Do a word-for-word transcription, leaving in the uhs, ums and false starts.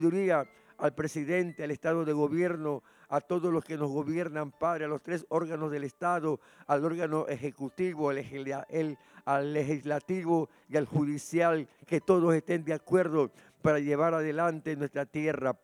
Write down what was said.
sabiduría al presidente, al Estado de Gobierno, a todos los que nos gobiernan, Padre, a los tres órganos del Estado, al órgano ejecutivo, al, el, al legislativo y al judicial, que todos estén de acuerdo para llevar adelante nuestra tierra.